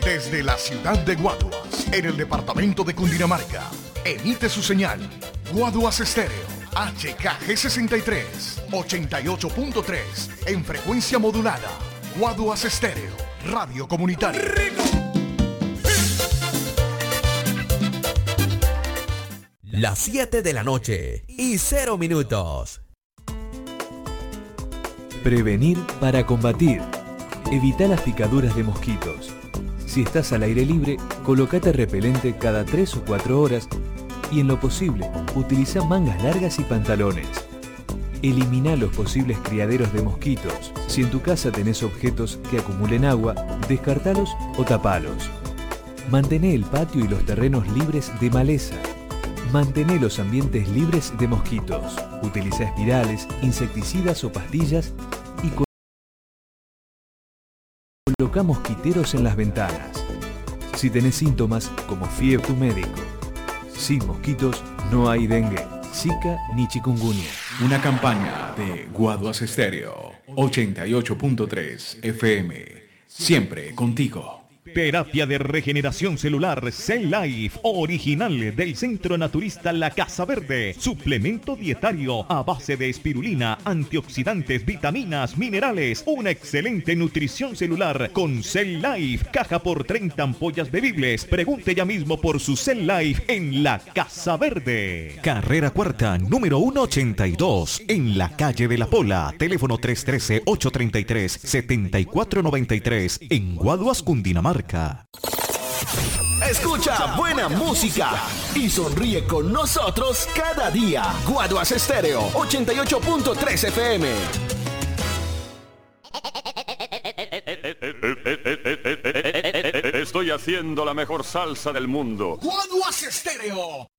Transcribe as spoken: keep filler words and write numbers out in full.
Desde la ciudad de Guaduas, en el departamento de Cundinamarca, emite su señal Guaduas Estéreo H K G sesenta y tres, ochenta y ocho punto tres en frecuencia modulada. Guaduas Estéreo, radio comunitaria. Las siete de la noche y cero minutos. Prevenir para combatir. Evita las picaduras de mosquitos. Si estás al aire libre, colócate repelente cada tres o cuatro horas y en lo posible, utiliza mangas largas y pantalones. Elimina los posibles criaderos de mosquitos. Si en tu casa tenés objetos que acumulen agua, descartalos o tapalos. Mantené el patio y los terrenos libres de maleza. Mantené los ambientes libres de mosquitos. Utiliza espirales, insecticidas o pastillas y coloca mosquiteros en las ventanas. Si tenés síntomas como fiebre, tu médico. Sin mosquitos no hay dengue, zika ni chikungunya. Una campaña de Guaduas Estéreo ochenta y ocho punto tres F M. Siempre contigo. Terapia de regeneración celular Cell Life, original del Centro Naturista La Casa Verde. Suplemento dietario a base de espirulina, antioxidantes, vitaminas, minerales. Una excelente nutrición celular con Cell Life. Caja por treinta ampollas bebibles. Pregunte ya mismo por su Cell Life en La Casa Verde. Carrera Cuarta, número ciento ochenta y dos, en la calle de La Pola. Teléfono tres uno tres, ocho tres tres, siete cuatro nueve tres, en Guaduas, Cundinamarca. Escucha buena música y sonríe con nosotros cada día. Guaduas Estéreo ochenta y ocho punto tres F M. Estoy haciendo la mejor salsa del mundo. Guaduas Estéreo.